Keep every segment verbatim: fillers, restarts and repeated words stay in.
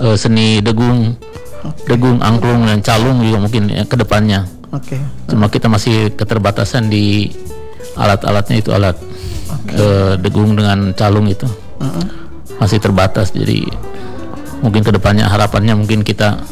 uh, seni degung, okay. degung, angklung dan calung juga mungkin ya, ke depannya. Oke. Okay. Cuma kita masih keterbatasan di alat-alatnya itu alat okay. uh, degung dengan calung itu uh-uh. masih terbatas. Jadi mungkin ke depannya harapannya mungkin kita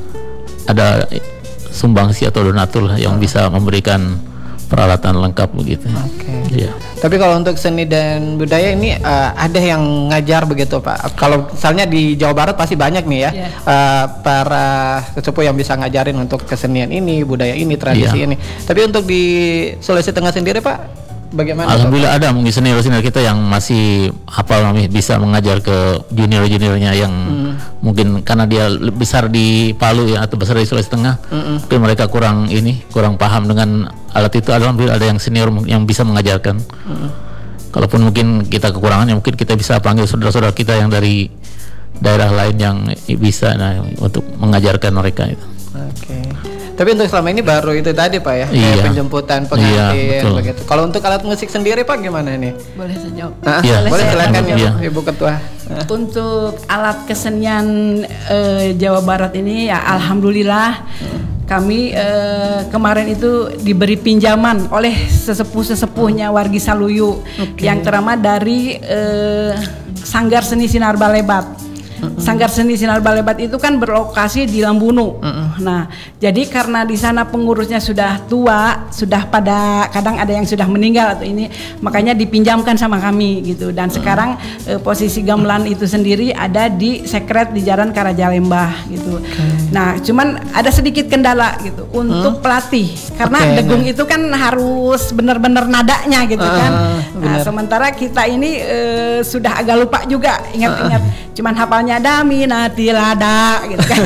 ada sumbangsi atau donatur yang uh-uh. bisa memberikan peralatan lengkap begitu. Oke. Okay. Iya. Tapi kalau untuk seni dan budaya ini uh, ada yang ngajar begitu Pak. Kalau misalnya di Jawa Barat pasti banyak nih ya yeah. uh, para sesepuh yang bisa ngajarin untuk kesenian ini, budaya ini, tradisi yeah. ini. Tapi untuk di Sulawesi Tengah sendiri Pak, bagaimana? Alhamdulillah Pak? Ada mungkin senior-senior kita yang masih hafal, bisa mengajar ke junior-juniornya yang hmm. mungkin karena dia besar di Palu ya atau besar di Sulawesi Tengah, hmm. tapi mereka kurang ini, kurang paham dengan alat itu. Alhamdulillah ada yang senior yang bisa mengajarkan. Hmm. Kalaupun mungkin kita kekurangan, ya mungkin kita bisa panggil saudara-saudara kita yang dari daerah lain yang bisa nah, untuk mengajarkan mereka itu. Oke. Okay. Tapi untuk selama ini baru itu tadi Pak ya, iya. penjemputan pengantin iya, begitu. Kalau untuk alat musik sendiri Pak gimana nih? Boleh saya jawab? Nah, iya. Boleh silakan ya iya. Ibu Ketua. Untuk alat kesenian eh, Jawa Barat ini ya alhamdulillah hmm. kami eh, kemarin itu diberi pinjaman oleh sesepuh-sesepuhnya wargi Saluyu okay. yang teramat dari eh, Sanggar Seni Sinar Balebat. Uh-uh. Sanggar Seni Sinar Balebat itu kan berlokasi di Lambunu. Uh-uh. Nah, jadi karena di sana pengurusnya sudah tua, sudah pada kadang ada yang sudah meninggal atau ini, makanya dipinjamkan sama kami gitu. Dan uh-uh. sekarang eh, posisi gamelan itu sendiri ada di Sekret di Jalan Karajalembah gitu. Okay. Nah, cuman ada sedikit kendala gitu untuk uh-huh. pelatih karena okay, degung nah. itu kan harus benar-benar nadanya gitu uh, kan. Nah, bener. Sementara kita ini eh, sudah agak lupa juga ingat-ingat, uh-uh. cuman hafal dami nati lada gitu kan.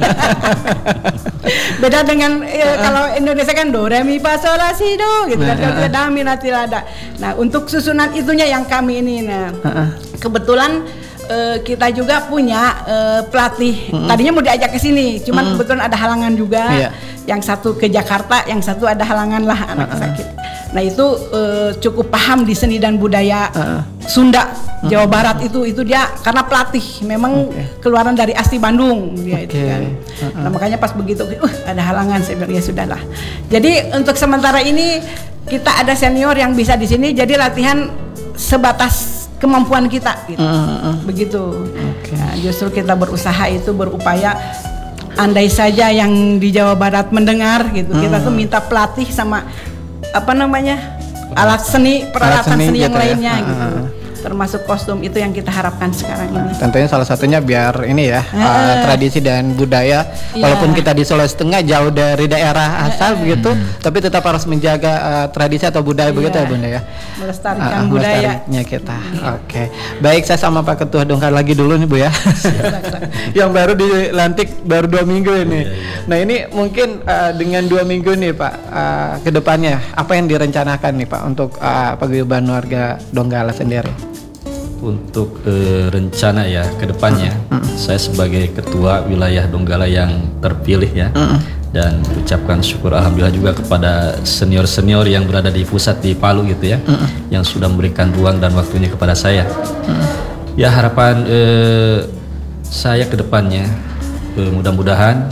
Beda dengan ya, kalau Indonesia kan do re mi fa sol la si do gitu kan. Kalau dami nati lada. Nah, untuk susunan itunya yang kami ini nah. Kebetulan uh, kita juga punya uh, pelatih. Uh-uh. Tadinya mau diajak ke sini, cuman uh-uh. kebetulan ada halangan juga. Yeah. Yang satu ke Jakarta, yang satu ada halangan lah anak uh-uh. sakit. Nah, itu uh, cukup paham di seni dan budaya uh-uh. Sunda, Jawa Barat itu itu dia karena pelatih memang okay. keluaran dari asli Bandung dia okay. itu kan. Uh-uh. Nah, makanya pas begitu uh, ada halangan saya bilang ya sudahlah. Jadi untuk sementara ini kita ada senior yang bisa di sini jadi latihan sebatas kemampuan kita gitu. Uh-uh. Begitu. Okay. Nah, justru kita berusaha itu berupaya andai saja yang di Jawa Barat mendengar gitu. Uh-uh. Kita tuh minta pelatih sama apa namanya? alat seni, peralatan alat seni, seni yang gitu lainnya ya. gitu. Uh, termasuk kostum itu yang kita harapkan sekarang ini. Tentunya salah satunya biar ini ya uh, uh, tradisi dan budaya yeah. walaupun kita di Sulawesi Tengah jauh dari daerah asal uh, uh, begitu, hmm. tapi tetap harus menjaga uh, tradisi atau budaya yeah. begitu ya Bunda ya. Melestarikan uh, budaya. Melestarikannya kita. Hmm. Oke. Okay. Baik, saya sama Pak Ketua Dongkar lagi dulu nih Bu ya. Yang baru dilantik baru dua minggu ini. Yeah, yeah. Nah ini mungkin uh, dengan dua minggu nih Pak uh, ke depannya apa yang direncanakan nih Pak untuk uh, paguyuban warga Donggala sendiri? Untuk uh, rencana ya ke depannya, uh, uh. saya sebagai ketua wilayah Donggala yang terpilih ya, uh, uh. dan ucapkan syukur alhamdulillah juga kepada senior-senior yang berada di pusat di Palu gitu ya, uh, uh. yang sudah memberikan ruang dan waktunya kepada saya. Uh. Ya harapan uh, saya ke depannya uh, mudah-mudahan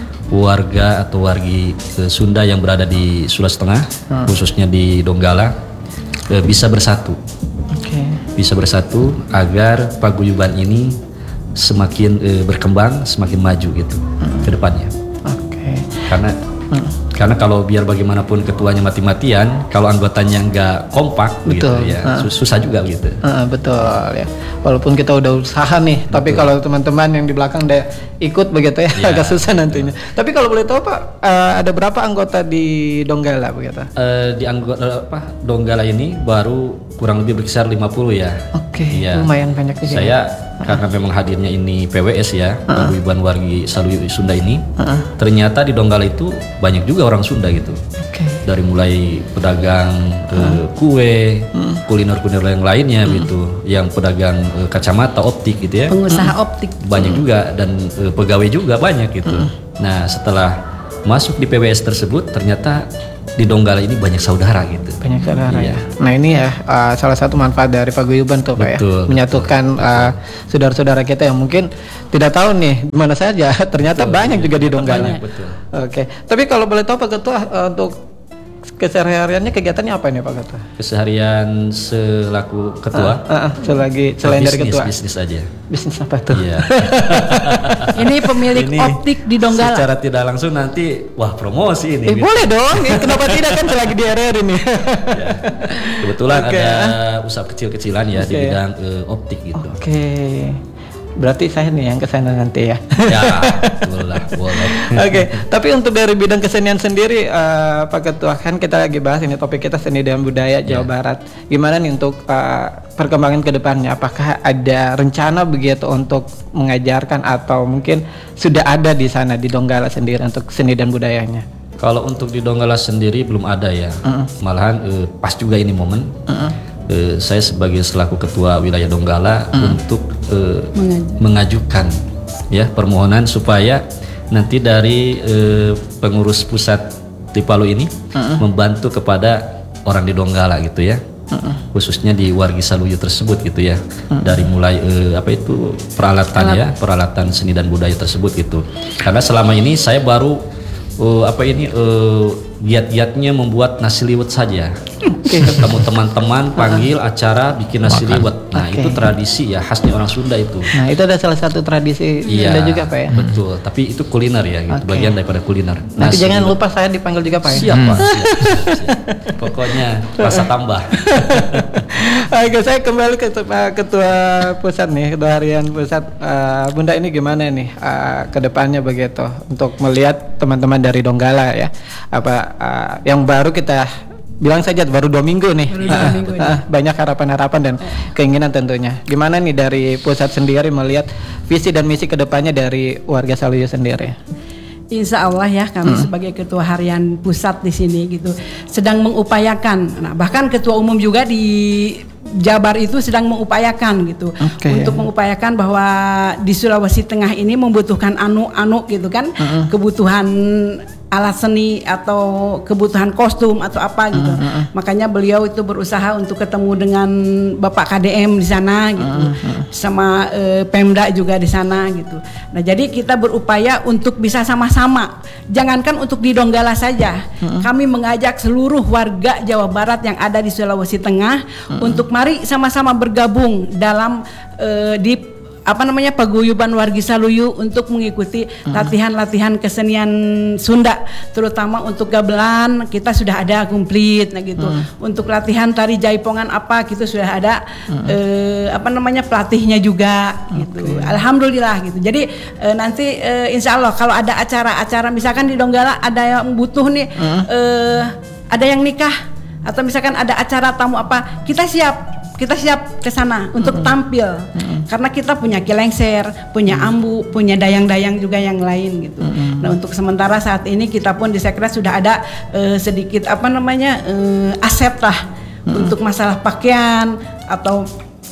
warga atau wargi uh, Sunda yang berada di Sulawesi Tengah, uh. khususnya di Donggala uh, bisa bersatu. Okay. Bisa bersatu agar paguyuban ini semakin e, berkembang, semakin maju gitu hmm. ke depannya. Oke. Okay. Karena hmm. karena kalau biar bagaimanapun ketuanya mati-matian, kalau anggotanya nggak kompak betul. gitu ya uh. susah juga gitu. Uh, betul ya. Walaupun kita udah usaha nih, betul. Tapi kalau teman-teman yang di belakang udah ikut begitu ya, ya agak susah nantinya. Betul. Tapi kalau boleh tahu Pak, uh, ada berapa anggota di Donggala begitu? Uh, di anggota apa Donggala ini baru kurang lebih berkisar lima puluh ya. Oke, okay, ya. Lumayan banyak juga. Saya uh-huh. karena memang hadirnya ini P W S ya, uh-huh. paguyuban wargi Saluyu Sunda ini. Uh-huh. Ternyata di Donggala itu banyak juga orang Sunda gitu. Okay. Dari mulai pedagang uh-huh. kue, uh-huh. kuliner-kuliner yang lainnya uh-huh. gitu, yang pedagang uh, kacamata optik gitu ya. Pengusaha uh-huh. optik. Banyak uh-huh. juga dan uh, pegawai juga banyak gitu. Uh-huh. Nah, setelah masuk di P W S tersebut ternyata di Donggala ini banyak saudara gitu. Banyak saudara Iya. ya. Nah ini ya uh, salah satu manfaat dari paguyuban tuh Pak ya, Betul, menyatukan uh, saudara-saudara kita yang mungkin tidak tahu nih di mana saja, ternyata Betul, banyak iya, juga di ternyata Donggala. banyak, betul. Oke, tapi kalau boleh tahu Pak Ketua uh, untuk kesehariannya kegiatannya apa nih Pak Ketua? Keseharian selaku ketua Uh, uh, uh, selagi selain dari bisnis, ketua. bisnis aja. Bisnis apa tuh? Iya. Ini pemilik Ini optik di Donggala. Secara tidak langsung nanti wah promosi ini. Eh, gitu. boleh dong, ya, kenapa tidak kan selagi di R R ini. Ya. Kebetulan Oke. ada usaha kecil-kecilan ya di Oke. bidang eh, optik gitu. Oke, berarti saya nih yang kesana nanti ya. Ya, betul lah, boleh. Oke, tapi untuk dari bidang kesenian sendiri, eh, Pak Ketua, kan kita lagi bahas ini topik kita seni dan budaya Jawa Ya. Barat. Gimana nih untuk eh, perkembangan ke depannya? Apakah ada rencana begitu untuk mengajarkan atau mungkin sudah ada di sana di Donggala sendiri untuk seni dan budayanya? Kalau untuk di Donggala sendiri belum ada ya. Malahan eh, pas juga ini momen. Eh, saya sebagai selaku ketua wilayah Donggala untuk eh, mengajukan ya permohonan supaya nanti dari eh, pengurus pusat di Palu ini membantu kepada orang di Donggala gitu ya. Khususnya di wargi Saluyu tersebut gitu ya. Dari mulai eh, apa itu peralatan ya, peralatan seni dan budaya tersebut gitu. Karena selama ini saya baru eh, apa ini eh, giat-giatnya membuat nasi liwet saja. Ketemu teman-teman, panggil acara bikin nasi liwet. Nah, Oke. itu tradisi ya khasnya orang Sunda itu. Nah, itu ada salah satu tradisi Iya, Sunda juga Pak ya. betul. Tapi itu kuliner ya, gitu. Oke. Bagian daripada kuliner. Nanti Nasi jangan liwet. lupa saya dipanggil juga Pak ya. Siap, Pak. Siap, siap, siap. Pokoknya rasa tambah. Oke, saya kembali ke Pak Ketua Pusat nih, Ketua Harian Pusat. Eh, Bunda ini gimana nih eh, ke depannya begitu untuk melihat teman-teman dari Donggala ya. Apa eh, yang baru kita bilang saja baru dua minggu nih. Baru dua Ah, minggu ah, banyak harapan-harapan dan keinginan tentunya. Gimana nih dari pusat sendiri melihat visi dan misi ke depannya dari warga Saluyu sendiri? Insya Allah ya kami sebagai ketua harian pusat di sini gitu sedang mengupayakan. Nah bahkan ketua umum juga di Jabar itu sedang mengupayakan gitu Oke. untuk mengupayakan bahwa di Sulawesi Tengah ini membutuhkan anu-anu gitu kan kebutuhan alat seni atau kebutuhan kostum atau apa gitu. Makanya beliau itu berusaha untuk ketemu dengan Bapak K D M di sana gitu. Sama eh, Pemda juga di sana gitu. Nah, jadi kita berupaya untuk bisa sama-sama. Jangankan untuk di Donggala saja. Kami mengajak seluruh warga Jawa Barat yang ada di Sulawesi Tengah untuk mari sama-sama bergabung dalam eh, di apa namanya paguyuban wargi Saluyu untuk mengikuti latihan-latihan kesenian Sunda, terutama untuk gamelan kita sudah ada komplit, nah gitu. Untuk latihan tari jaipongan apa gitu sudah ada eh, apa namanya pelatihnya juga gitu. Alhamdulillah gitu. Jadi eh, nanti eh, insya Allah kalau ada acara-acara misalkan di Donggala ada yang butuh nih eh, ada yang nikah atau misalkan ada acara tamu apa, kita siap kita siap ke sana untuk mm-hmm. tampil mm-hmm. karena kita punya kilengser, punya ambu, punya dayang-dayang juga yang lain gitu. Mm-hmm. Nah untuk sementara saat ini kita pun di Sekres sudah ada uh, sedikit apa namanya uh, aset lah mm-hmm. untuk masalah pakaian atau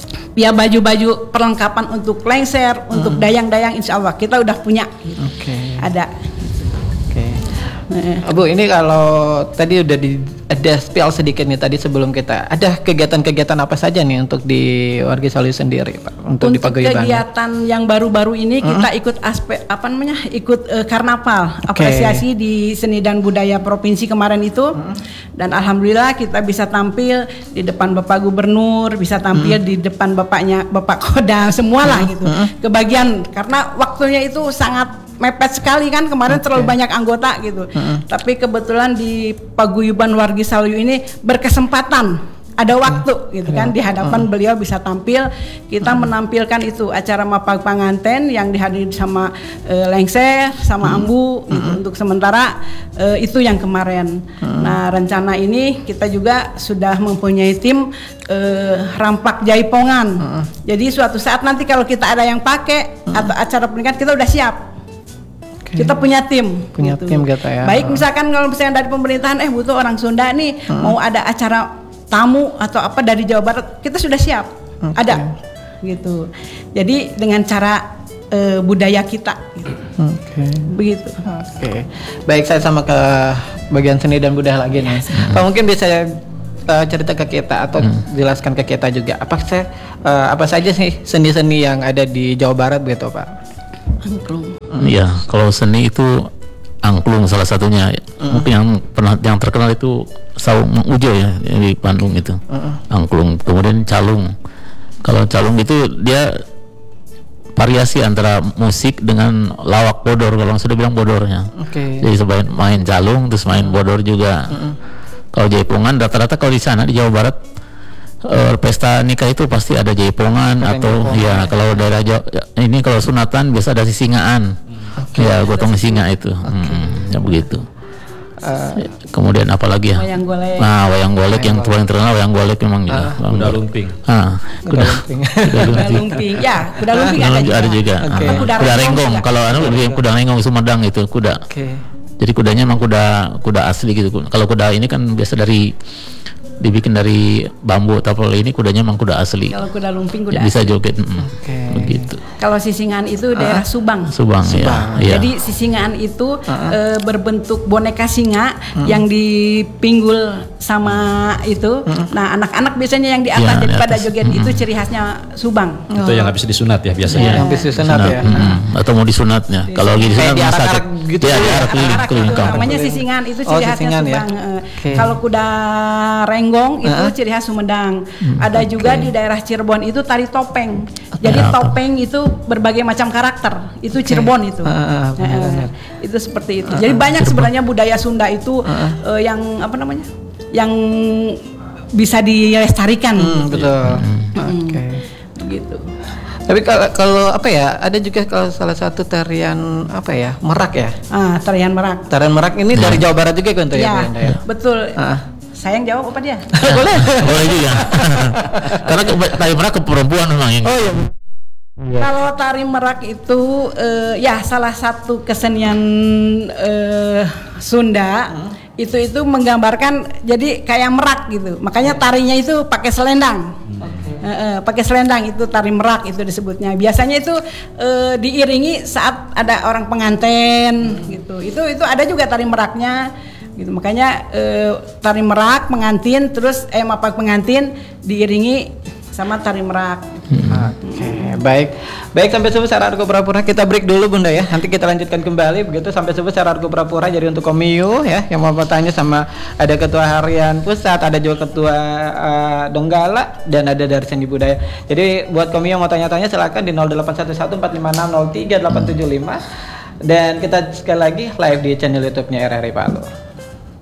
ya baju-baju perlengkapan untuk lengser, mm-hmm. untuk dayang-dayang insya Allah kita udah punya. Gitu. Okay. Ada. Oke. Okay. Bu ini kalau tadi udah di ada spill sedikit nih tadi sebelum kita ada kegiatan-kegiatan apa saja nih untuk di warga Saluyu sendiri Pak untuk, untuk di paguyuban kegiatan yang baru-baru ini hmm. kita ikut aspek apa namanya ikut uh, karnaval okay. apresiasi di seni dan budaya provinsi kemarin itu hmm. dan alhamdulillah kita bisa tampil di depan Bapak Gubernur, bisa tampil hmm. di depan bapaknya Bapak Kodam semualah hmm. gitu hmm. kebagian karena waktunya itu sangat mepet sekali kan kemarin okay. terlalu banyak anggota gitu. Uh-uh. Tapi kebetulan di paguyuban wargi Saluyu ini berkesempatan ada waktu uh, gitu kan uh, di hadapan uh, beliau bisa tampil kita uh, menampilkan itu acara mapag panganten yang dihadiri sama uh, lengser sama uh, ambu uh, gitu. uh, untuk sementara uh, itu yang kemarin. Uh, nah rencana ini kita juga sudah mempunyai tim uh, rampak jaipongan. Uh, Jadi suatu saat nanti kalau kita ada yang pakai uh, atau acara pernikahan kita udah siap. Kita punya tim, punya gitu. tim gitu ya. Baik misalkan kalau misalnya dari pemerintahan, eh butuh orang Sunda nih, hmm. mau ada acara tamu atau apa dari Jawa Barat, kita sudah siap, okay. ada, gitu. Jadi dengan cara uh, budaya kita. Gitu. Oke. Okay. Begitu. Oke. Okay. Baik, saya sama ke bagian seni dan budaya lagi nih. Hmm. Pak mungkin bisa uh, cerita ke kita atau hmm. jelaskan ke kita juga apa saya uh, apa saja sih seni-seni yang ada di Jawa Barat gitu, Pak? Angklung. Iya, hmm. kalau seni itu angklung salah satunya. Hmm. Mungkin yang pernah yang terkenal itu Saung Mang Ujo ya di Bandung itu. Hmm. Angklung. Kemudian calung. Kalau calung itu dia variasi antara musik dengan lawak bodor, kalau sudah bilang bodornya. Okay. Jadi selain main calung terus main hmm. bodor juga. Hmm. Kalau jaipongan rata-rata kalau di sana di Jawa Barat uh, pesta nikah itu pasti ada jaipongan Pesta atau jaipongan. Ya kalau daerah Jawa, ini kalau sunatan biasa ada sisingaan. Okay. Ya gotong singa itu. Okay. Hmm, ya begitu. Uh, Kemudian apa lagi ya? Wayang golek. Nah, wayang golek yang paling terkenal wayang golek memang juga. Uh, kuda lumping. Ah, kuda lumping. Kuda lumping. Ya, kuda lumping ada juga. Ada juga. Okay. Ah, kuda, kuda renggong. Kalau anu lebih kuda renggong Sumedang itu kuda. Okay. Jadi kudanya memang kuda kuda asli gitu. Kalau kuda ini kan biasa dari dibikin dari bambu atau apa, ini kudanya memang kuda asli. Kalau kuda lumping kuda ya, bisa asli. joget. Mm, okay. Begitu. Kalau sisingan itu daerah Subang. Subang, Subang. Ya. Jadi sisingan itu uh-huh. e, berbentuk boneka singa uh-huh. yang dipinggul sama itu. Uh-huh. Nah, anak-anak biasanya yang di atas ya, daripada di joget uh-huh. itu ciri khasnya Subang. Itu oh. yang habis disunat ya biasanya. Ya. Yang habis disunat ya. Mm-hmm. Atau mau disunatnya. Kalau lagi disunat masak gitu. Ya, diarak keliling kampung. Namanya sisingan itu ciri oh, khasnya Subang. Ya? Okay. Kalau kuda renggong itu uh-huh. ciri khas Sumedang. Hmm. Ada okay. juga di daerah Cirebon itu tari topeng. Okay. Jadi topeng itu berbagai macam karakter. Itu okay. Cirebon itu. Uh, uh, uh, itu seperti itu. Uh, Jadi banyak Cirebon. Sebenarnya budaya Sunda itu uh, uh, yang apa namanya? Yang bisa dilestarikan. Hmm, betul. Hmm. Oke. Okay. Begitu. Tapi kalau, kalau apa ya? Ada juga kalau salah satu tarian apa ya? Merak ya? Ah, tarian Merak. Tarian Merak ini hmm. dari Jawa Barat juga kan ya? Ya, ya? Betul. Uh. Sayang jawab apa dia? Boleh. Boleh juga. Karena tari Merak ke perempuan memang yang. Oh iya. Ya. Kalau tari Merak itu uh, ya salah satu kesenian uh, Sunda hmm. itu itu menggambarkan jadi kayak merak gitu. Makanya tarinya itu pakai selendang. Okay. Uh, uh, pakai selendang itu tari Merak itu disebutnya. Biasanya itu uh, diiringi saat ada orang pengantin hmm. gitu. Itu itu ada juga tari Meraknya. Gitu. Makanya eh, tari Merak pengantin terus eh mapak pengantin diiringi sama tari Merak. Hmm. Oke, okay. baik. Baik sampai subuh secara Argo Purapura kita break dulu Bunda ya. Nanti kita lanjutkan kembali begitu sampai subuh secara Argo Purapura. Jadi untuk Komiu ya yang mau bertanya sama ada ketua harian pusat, ada juga ketua uh, Donggala dan ada dari seni budaya. Jadi buat Komiu yang mau tanya-tanya silakan di nol delapan satu satu empat lima enam nol tiga delapan tujuh lima dan kita sekali lagi live di channel YouTube-nya R R I Palu.